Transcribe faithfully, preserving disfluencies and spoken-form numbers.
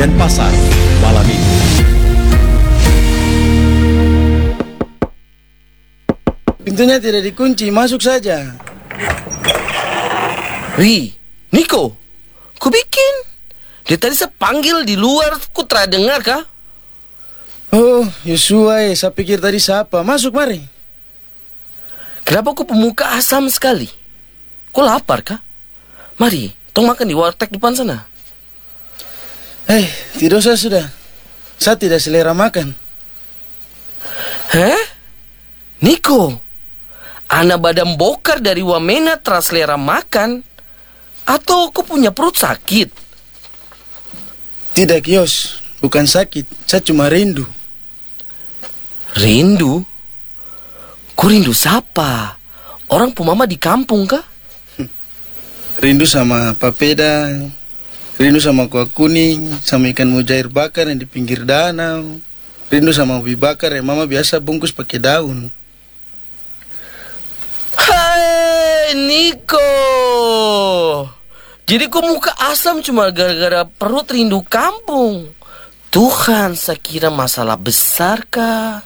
Denpasar malam ini. Pintunya tidak dikunci, masuk saja. Wi, Niko, ku bikin. Dia tadi saya panggil di luar, ku tidak dengar kah? Oh, Yosua, eh, saya pikir tadi siapa. Masuk, mari. Kenapa ku pemuka asam sekali? Ku lapar kah? Mari, tong makan di warteg depan sana. Eh, tidak usah sudah. Saya tidak selera makan. Hah? Niko, ana badan bokar dari Wamena teras selera makan? Atau ku punya perut sakit? Tidak, Kios. Bukan sakit. Saya cuma rindu. Rindu? Ku rindu siapa? Orang pumama di kampung kah? Rindu sama papeda. Rindu sama kuah kuning. Sama ikan mujair bakar yang di pinggir danau. Rindu sama ubi bakar yang mama biasa bungkus pakai daun. Hai Niko, jadi kau muka asam cuma gara-gara perut rindu kampung. Tuhan, saya kira masalah besar kah?